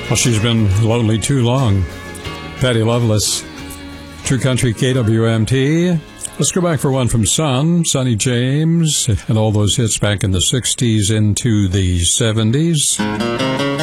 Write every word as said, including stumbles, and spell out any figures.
Well, she's been lonely too long. Patty Loveless, True Country K W M T. Let's go back for one from Sun, Sonny James, and all those hits back in the sixties into the seventies.